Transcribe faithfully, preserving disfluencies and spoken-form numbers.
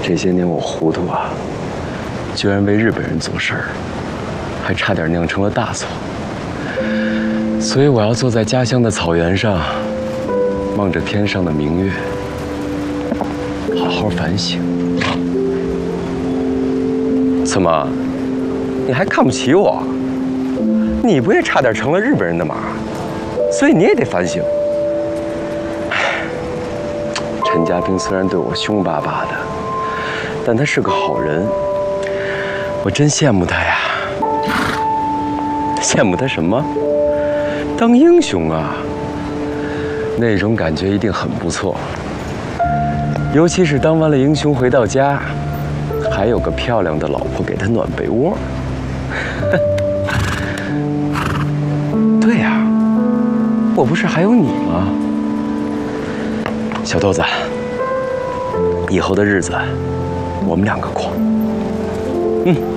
这些年我糊涂啊，居然为日本人做事儿，还差点酿成了大错。所以我要坐在家乡的草原上，望着天上的明月，好好反省。怎么，你还看不起我？你不也差点成了日本人的马？所以你也得反省。陈家兵虽然对我凶巴巴的，但他是个好人，我真羡慕他呀。羡慕他什么？当英雄啊，那种感觉一定很不错。尤其是当完了英雄回到家，还有个漂亮的老婆给他暖被窝。对呀，我不是还有你吗？小豆子，以后的日子，我们两个过。嗯。